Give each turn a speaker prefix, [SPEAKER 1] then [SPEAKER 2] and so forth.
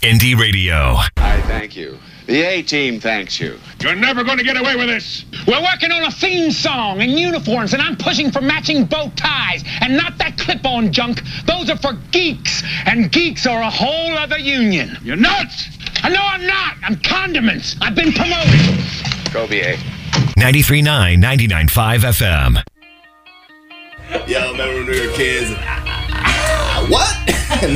[SPEAKER 1] Indie Radio.
[SPEAKER 2] I thank you. The A-Team thanks you.
[SPEAKER 3] You're never going to get away with this.
[SPEAKER 4] We're working on a theme song and uniforms, and I'm pushing for matching bow ties and not that clip-on junk. Those are for geeks, and geeks are a whole other union.
[SPEAKER 3] You're nuts.
[SPEAKER 4] No, I'm not. I'm condiments. I've been promoted.
[SPEAKER 2] Go BA.
[SPEAKER 1] 93.9, 99.5 FM.
[SPEAKER 5] Yo, remember when we were kids? What?